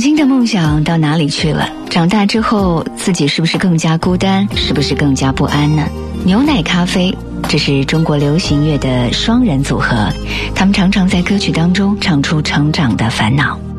经的梦想到哪里去了？长大之后自己是不是更加孤单？是不是更加不安呢？牛奶咖啡，这是中国流行乐的双人组合，他们常常在歌曲当中唱出成长的烦恼。